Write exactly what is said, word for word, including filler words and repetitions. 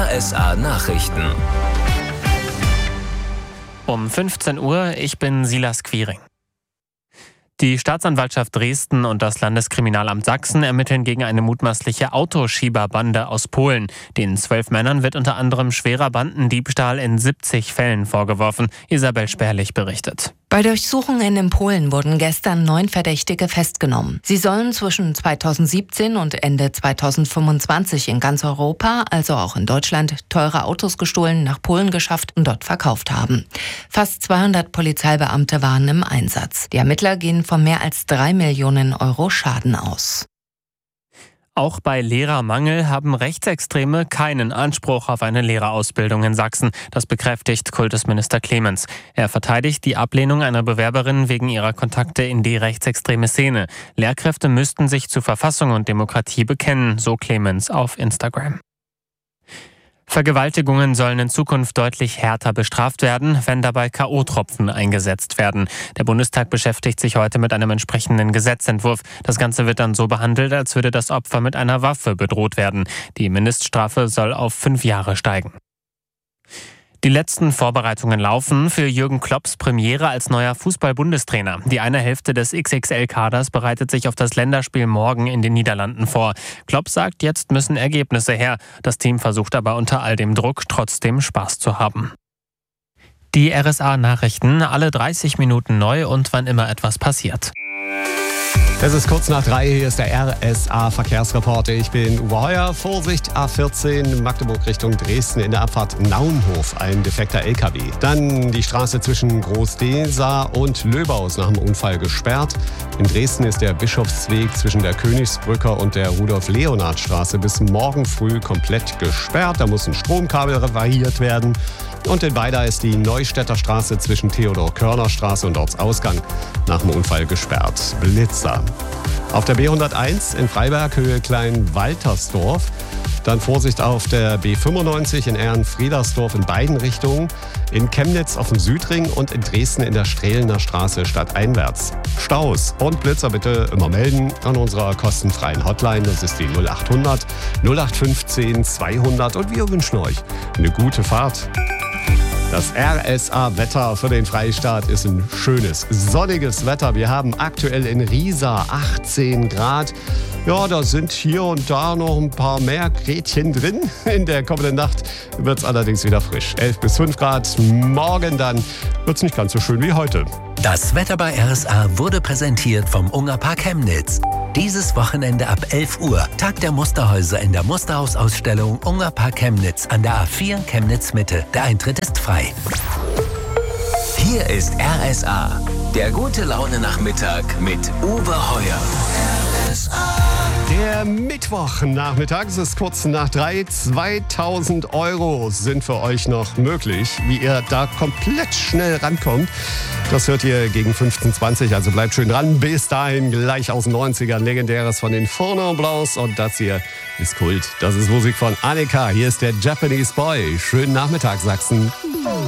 R S A Nachrichten. Um fünfzehn Uhr, ich bin Silas Quiring. Die Staatsanwaltschaft Dresden und das Landeskriminalamt Sachsen ermitteln gegen eine mutmaßliche Autoschieberbande aus Polen. Den zwölf Männern wird unter anderem schwerer Bandendiebstahl in siebzig Fällen vorgeworfen. Isabel Sperlich berichtet. Bei Durchsuchungen in Polen wurden gestern neun Verdächtige festgenommen. Sie sollen zwischen zweitausendsiebzehn und Ende zweitausendfünfundzwanzig in ganz Europa, also auch in Deutschland, teure Autos gestohlen, nach Polen geschafft und dort verkauft haben. Fast zweihundert Polizeibeamte waren im Einsatz. Die Ermittler gehen von mehr als drei Millionen Euro Schaden aus. Auch bei Lehrermangel haben Rechtsextreme keinen Anspruch auf eine Lehrerausbildung in Sachsen. Das bekräftigt Kultusminister Clemens. Er verteidigt die Ablehnung einer Bewerberin wegen ihrer Kontakte in die rechtsextreme Szene. Lehrkräfte müssten sich zu Verfassung und Demokratie bekennen, so Clemens auf Instagram. Vergewaltigungen sollen in Zukunft deutlich härter bestraft werden, wenn dabei K O-Tropfen eingesetzt werden. Der Bundestag beschäftigt sich heute mit einem entsprechenden Gesetzentwurf. Das Ganze wird dann so behandelt, als würde das Opfer mit einer Waffe bedroht werden. Die Mindeststrafe soll auf fünf Jahre steigen. Die letzten Vorbereitungen laufen für Jürgen Klopps Premiere als neuer Fußball-Bundestrainer. Die eine Hälfte des X X L-Kaders bereitet sich auf das Länderspiel morgen in den Niederlanden vor. Klopp sagt, jetzt müssen Ergebnisse her. Das Team versucht aber unter all dem Druck trotzdem Spaß zu haben. Die R S A-Nachrichten, alle dreißig Minuten neu und wann immer etwas passiert. Es ist kurz nach drei, hier ist der R S A-Verkehrsreporter. Ich bin Uwe Heuer. Vorsicht, A vierzehn, Magdeburg Richtung Dresden in der Abfahrt Naunhof, ein defekter L K W. Dann die Straße zwischen Groß-Dehsa und Löbau ist nach dem Unfall gesperrt. In Dresden ist der Bischofsweg zwischen der Königsbrücke und der Rudolf-Leonhard-Straße bis morgen früh komplett gesperrt. Da muss ein Stromkabel repariert werden. Und in Weida ist die Neustädter Straße zwischen Theodor-Körner-Straße und Ortsausgang nach dem Unfall gesperrt. Blitzer. Auf der B hunderteins in Freiberg, Höhe Klein-Waltersdorf. Dann Vorsicht auf der B fünfundneunzig in Ehrenfriedersdorf in beiden Richtungen. In Chemnitz auf dem Südring und in Dresden in der Strehlener Straße stadteinwärts. Staus und Blitzer bitte immer melden an unserer kostenfreien Hotline. Das ist die null achthundert null acht fünfzehn zweihundert und wir wünschen euch eine gute Fahrt. Das R S A-Wetter für den Freistaat ist ein schönes, sonniges Wetter. Wir haben aktuell in Riesa achtzehn Grad. Ja, da sind hier und da noch ein paar mehr Grätchen drin. In der kommenden Nacht wird es allerdings wieder frisch. elf bis fünf Grad. Morgen dann wird es nicht ganz so schön wie heute. Das Wetter bei R S A wurde präsentiert vom Ungerpark Chemnitz. Dieses Wochenende ab elf Uhr, Tag der Musterhäuser in der Musterhausausstellung Ungerpark Chemnitz an der A vier Chemnitz Mitte. Der Eintritt ist frei. Hier ist R S A, der gute Laune-Nachmittag mit Uwe Heuer. R S A. Der Mittwochnachmittag, es ist kurz nach drei. zweitausend Euro sind für euch noch möglich. Wie ihr da komplett schnell rankommt, das hört ihr gegen fünfzehn Uhr zwanzig. Also bleibt schön dran. Bis dahin gleich aus den neunzigern. Legendäres von den Fourneau Blancs. Und das hier ist Kult. Das ist Musik von Annika. Hier ist der Japanese Boy. Schönen Nachmittag, Sachsen.